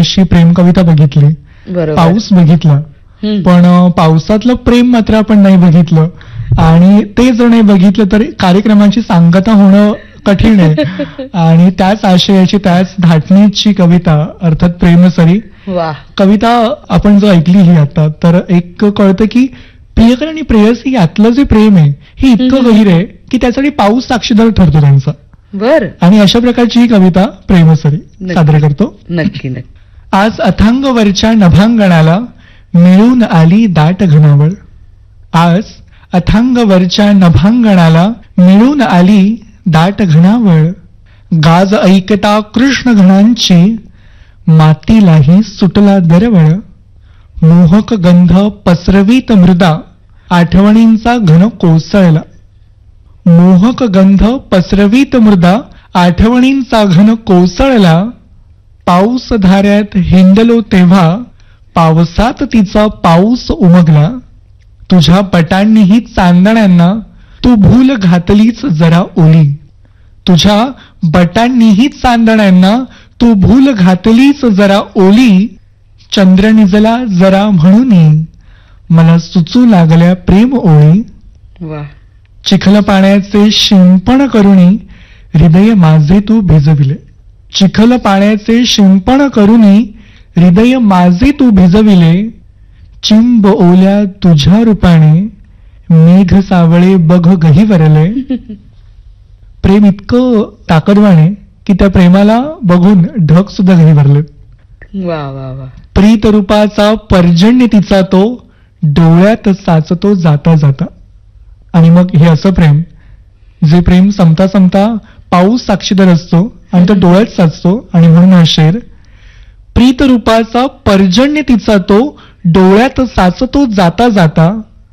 मगाशी प्रेम कविता बघितली, पाऊस बघितला, पण पावसातलं प्रेम मात्र आपण नाही बघितलं. आणि ते जर नाही बघितलं तर कार्यक्रमाची सांगता होणं कठीण आहे. आणि त्याच आशयाची, त्याच धाटणीची कविता अर्थात प्रेमसरी. कविता आपण जर ऐकली ही आता तर एक कळतं की प्रियकर आणि प्रेयसी यातलं जे प्रेम आहे हे इतकं गहीर आहे की त्यासाठी पाऊस साक्षीदार ठरतो त्यांचा. आणि अशा प्रकारची ही कविता प्रेमसरी सादर करतो. नक्की नक्की. आज अथांगवरच्या नभांगणाला मिळून आली दाट घनावळ. आज अथांगवरच्या नभांगणाला मिळून आली दाट घनावळ. गाज ऐकता कृष्ण घणांची मातीलाही सुटला दरवळ. मोहक गंध पसरवीत मृदा आठवणींचा घन कोसळला. मोहक गंध पसरवीत मृदा आठवणींचा घन कोसळला. पाऊस धाऱ्यात हिंडलो तेव्हा पावसात तिचा पाऊस उमगला. तुझ्या पटांनीही चांदण्यांना तू भूल घातलीच जरा ओली. तुझ्या बटांनीही चांदण्यांना तू भूल घातलीच जरा ओली. चंद्र निजला जरा म्हणून मला सुचू लागल्या प्रेम ओळी. चिखल पाण्याचे शिंपण करुणी हृदय माझे तू भिजविले. चिखल पाण्याचे शिंपण करुणी हृदय माझे तू भिजविले. चिंब ओल्या तुझ्या रूपाने मेघ सावळे बघ गहिवरले. प्रेम इतकं ताकदवान आहे की त्या प्रेमाला बघून ढग सुद्धा गहिवरले. प्रीत रूपाचा पर्जन्य तिचा तो डोळ्यात साचतो जाता जाता. आणि मग हे असं प्रेम जे प्रेम संपता संपता पाऊस साक्षीदार असतो आणि तो डोळ्यात साचतो. आणि म्हणून हा शेर, प्रीत रूपाचा पर्जन्य तिचा तो डोळ्यात साचतो जाता जाता.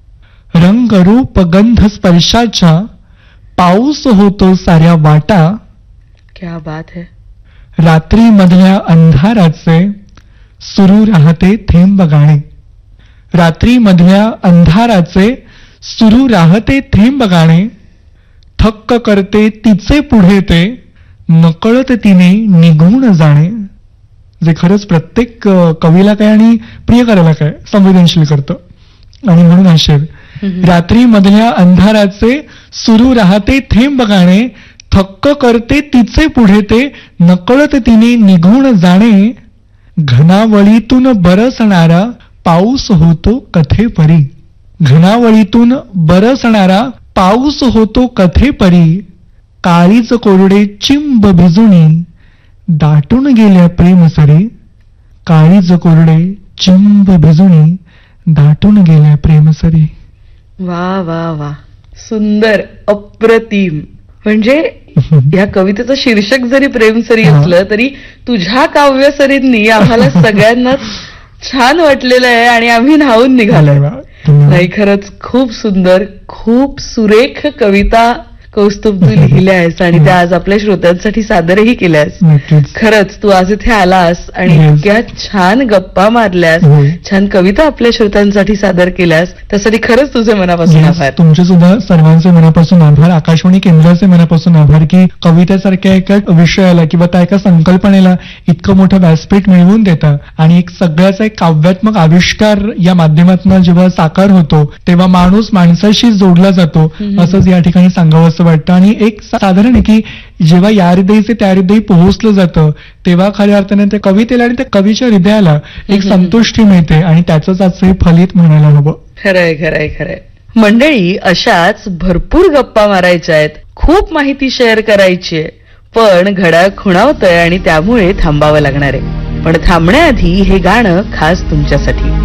रंग रूप गंध स्पर्शाच्या पाऊस होतो साऱ्या वाटा. क्या बात है. रात्री मधल्या अंधाराचे सुरू राहते थेंब गाणे. रात्री मधल्या अंधाराचे सुरू राहते थेंब गाणे. थक्क करते तिचे पुढे ते नकळत तिने निघून जाणे. जे खरंच प्रत्येक कवीला काय आणि प्रियकराला काय संवेदनशील करतं. आणि म्हणून हा शेर, रात्री मधल्या अंधाराचे सुरू राहते थेंब गाणे. थक्क करते तिचे पुढे ते नकळत तिने निघून जाणे. घनावळीतून बरसणारा पाऊस होतो कथेपरी. घनावळीतून बरसणारा पाऊस होतो कथेपरी. काळीच कोरडे चिंब भिजुनी दाटून गेल्या प्रेमसरी. काळीज कोरडे चिंब भिजुनी दाटून गेल्या प्रेमसरी. वा वा वा, सुंदर, अप्रतिम. म्हणजे या कवितेचं शीर्षक जरी प्रेमसरी असलं तरी तुझ्या काव्यसरींनी आम्हाला सगळ्यांनाच छान वाटलेलं आहे आणि आम्ही न्हावून निघालोय. नाही, खरंच खूप सुंदर, खूप सुरेख कविता कौस्तुभ तू लिहिल्या आहेस आणि त्या आज आपल्या श्रोत्यांसाठी सादरही केल्यास. खरंच तू आज इथे आलास आणि इतक्या छान गप्पा मारल्यास, छान कविता आपल्या श्रोत्यांसाठी सादर केल्यास, त्यासाठी खरंच तुझे मनापासून आभार. तुमचे सुद्धा सर्वांचे मनापासून आभार. आकाशवाणी केंद्राचे मनापासून आभार की कवितेसारख्या एका विषयाला किंवा त्या एका संकल्पनेला इतकं मोठं व्यासपीठ मिळवून देता आणि एक सगळ्याचा एक काव्यात्मक आविष्कार या माध्यमातून जेव्हा साकार होतो तेव्हा माणूस माणसाशी जोडला जातो असंच या ठिकाणी सांगावं वाटतं. आणि एक साधारण आहे की जेव्हा या हृदयचे त्या हृदयी पोहोचलं जातं तेव्हा खऱ्या अर्थाने त्या कवितेला आणि त्या कवीच्या हृदयाला एक संतुष्टी मिळते आणि त्याचंच आजचं फलित म्हणायला हवं. खरंय खरंय खरंय. मंडळी, अशाच भरपूर गप्पा मारायच्या आहेत, खूप माहिती शेअर करायची आहे, पण घड्याळ खुणावतंय आणि त्यामुळे थांबावं लागणार आहे. पण थांबण्याआधी हे गाणं खास तुमच्यासाठी.